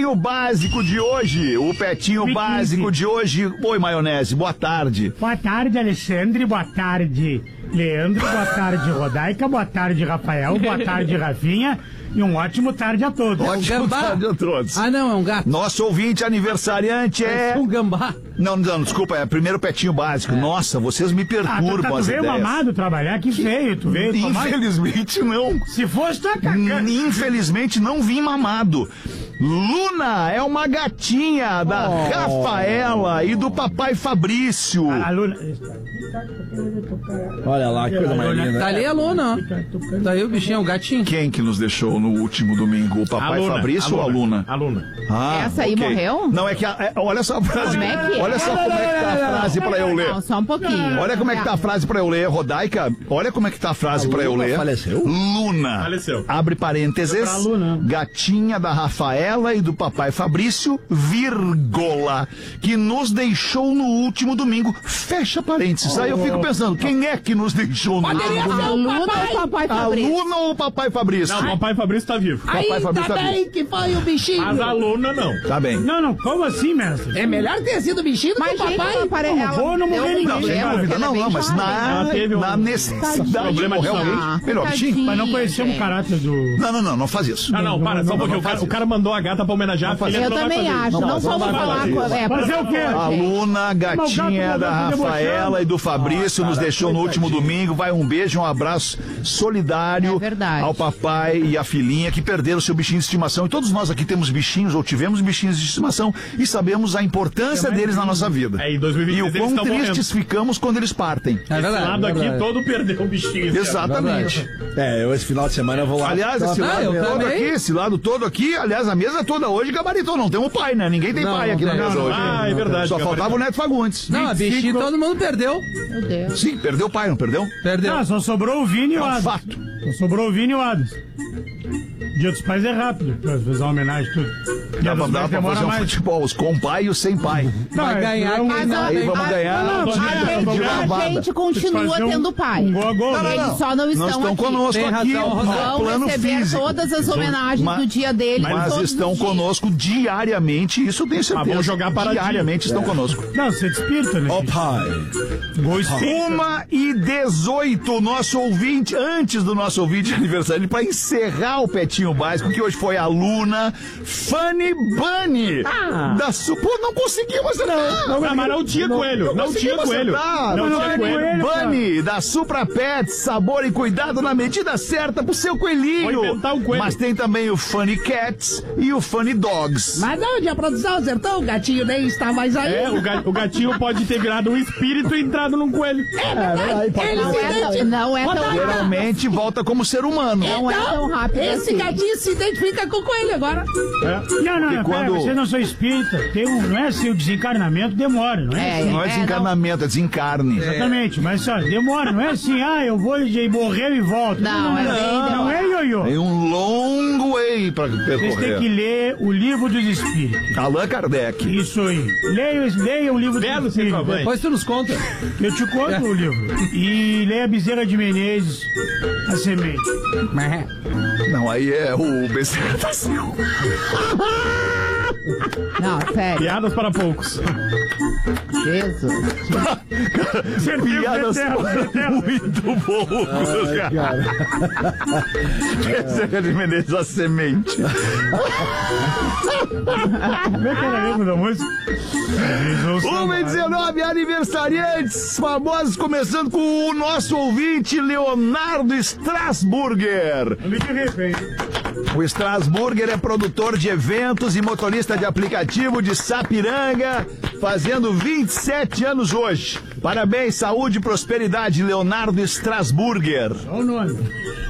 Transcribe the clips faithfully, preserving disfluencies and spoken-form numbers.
Petinho básico de hoje. O Petinho Piquinho. básico de hoje. Oi, Maionese, boa tarde. Boa tarde, Alexandre. Boa tarde, Leandro. Boa tarde, Rodaica. Boa tarde, Rafael. Boa tarde, Rafinha. E um ótimo tarde a todos. Ótimo gambá? tarde a todos. Ah, não, é um gato. Nosso ouvinte aniversariante é... Um gambá. Não, não, desculpa, é primeiro Petinho básico. Nossa, vocês me Ah, tu, perturbam tá, tu as veio ideias. mamado trabalhar, que feio. Tu veio tomar... Infelizmente não. Se fosse, tu é cagando. Infelizmente não vim mamado. Luna é uma gatinha da Oh. Rafaela e do papai Fabrício. A Luna... Olha lá, que coisa mais linda. Tá ali a Luna, ó. Tá aí o bichinho, o gatinho. Quem que nos deixou no último domingo? O papai Aluna, Fabrício ou a Luna? A Luna. Ah, Essa aí ok. morreu? Não, é que... a- é- olha só a frase. Como é que é? Olha só como é que tá a frase pra eu ler. Não, só um pouquinho. Olha como é que tá a frase pra eu ler, Rodaica. Olha como é que tá a frase pra eu Luna ler. faleceu? Luna. Faleceu. Abre parênteses. Pra Luna. Gatinha da Rafaela e do papai Fabrício, vírgula, que nos deixou no último domingo. Fecha parênteses. Aí eu fico pensando, quem é que nos deixou no último A domingo? Luna ou o papai A Fabrício? Luna ou o papai Fabrício? Não, o papai Fabrício tá vivo. Papai Fabrício tá vivo. que foi o bichinho. Mas a Luna não. Tá bem. Não, não, como assim, mestre? É melhor ter sido bichinho do que Mas, o gente, papai. não apare... Não, ela vou, não deu morrer um ninguém, Não, sem problema, dúvida, ela é não, bem não, mas jovem. na, Ela teve um- na necessidade de Problema de morrer saúde. alguém. Melhor, bichinho. Mas não conhecemos o caráter do... Não, não, não, não faz isso. Ah, não, para, só um Não, pouquinho. não O cara, faz o cara mandou a gata pra homenagear a filha. Eu não vai também fazer. acho. Não, Não mas não vamos vai falar fazer com... isso. É, Fazer pra- o quê? A Luna, gatinha gato da tá debochando. Rafaela e do Fabrício, nos deixou no último domingo. Vai um beijo, um abraço solidário É verdade. ao papai e à filhinha que perderam seu bichinho de estimação. E todos nós aqui temos bichinhos ou tivemos bichinhos de estimação e sabemos a importância deles na nossa vida. É, em dois mil e vinte e E o três quão eles estão tristes ficamos quando eles partem. É Esse verdade. lado é aqui verdade. todo perdeu um bichinho. Exatamente. É, eu esse final de semana eu vou lá. Aliás, esse Não, lado eu todo também. aqui, esse lado todo aqui, aliás, a mesa toda hoje gabaritou. Não temos pai, né? Ninguém tem Não, pai não aqui na tem. mesa Não, hoje. Ah, é verdade. Só gabaritou. faltava o Neto Fagundes. Não, a bichinho todo mundo perdeu. Meu Deus. Sim, perdeu o pai, não perdeu? Perdeu. Ah, só sobrou o Vini e É o um Adams. fato. Só sobrou o Vini e o Adams. Dia dos Pais é rápido, pra fazer uma homenagem e tudo. Dia Dá pra, dos dá Pais pra demora fazer um mais. futebol, os com pai e os sem pai. Não, Vai é- ganhar é um- quem Mas a, Aí vamos a- ganhar a, de- a, gente, de a lavada. gente continua Fazer um- tendo pai. Um gol a gol. Não, não, Eles não. só não estão, Não estão aqui. conosco Tem aqui razão, no Vão plano receber físico. todas as homenagens Mas- do dia deles. Mas todos estão os dias. conosco diariamente, isso eu tenho certeza. vamos jogar paradinho. Diariamente estão conosco. Não, você é de espírito, né? Ó pai. Gol espírito. Uma e dezoito, nosso ouvinte, antes do nosso ouvinte aniversário, para encerrar o Petinho Básico, que hoje foi a Luna Funny Bunny. Da su... Pô, não conseguimos acertar. Ah, mas não tinha coelho. Não tinha conseguimos coelho. acertar. Não Mas tinha é coelho. Bunny, da Supra Pets, sabor e cuidado na medida certa pro seu coelhinho. Vou inventar um coelho. Mas tem também o Funny Cats e o Funny Dogs. Mas onde a produção acertou, o gatinho nem está mais aí. É, o, ga- o gatinho pode ter virado um espírito e entrado num coelho. Ele Não se é, identifica. tão- não é tão rápido. Geralmente volta como ser humano. Não é tão rápido Esse assim. gatinho se identifica com o coelho agora. Não, não, não, quando- pera, você não sou espírita. Tem um, não é assim, o desencarnamento demora, não é? É, assim. Não é É, desencarnamento, é desencarne. Exatamente, mas só, demora, não é assim, ah, eu vou e morreu e volto. Não, é bem não, não é ioiô. Tem um longo way pra Vocês têm que percorrer. ler o livro dos espíritos. Allan Kardec. Isso aí. Leia, leia o livro Belo dos espíritos. centroavante. Depois tu nos conta. Eu te conto o livro. E leia Bezerra de Menezes, A Semente. Não, aí é o Bezerra da Silva. Não, sério. Piadas para poucos. Jesus. Serviu Piadas eterno, eterno. muito poucos, cara. Bezerra de Menezes, a semente. Como é que era mesmo da música? uma e dezenove aniversariantes famosos, começando com o nosso ouvinte Leonardo Strasburger. Me de repente. O Strasburger é produtor de eventos e motorista de aplicativo de Sapiranga, fazendo vinte e sete anos hoje. Parabéns, saúde e prosperidade, Leonardo Strasburger. Olha o nome.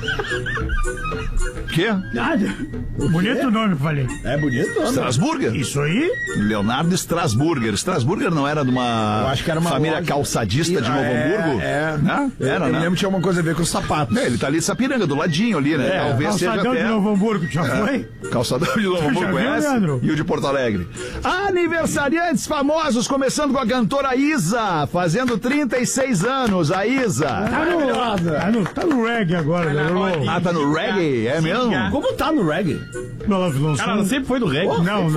Quê? Nada. Bonito nome que eu falei. É bonito, né? Strasburger? Isso aí? Leonardo Strasburger. Strasburger não era de uma, Eu acho que era uma família loja. calçadista de Novo Hamburgo? É, Né? Eu, Era, eu né? lembro que tinha uma coisa a ver com os sapatos. É, ele tá ali em Sapiranga, do ladinho ali, né? Talvez seja Calçadão até... de Novo Hamburgo, já foi? Calçadão de Novo Já Hamburgo, viu, conhece? Leandro? E o de Porto Alegre. Aniversariantes famosos, começando com a cantora Isa, fazendo trinta e seis anos, a Isa. Tá no, tá no, tá no reggae agora, né? Ah, tá no reggae, é mesmo? Como tá no reggae? Ela lançou Cara, ela um- sempre foi do reggae. Não,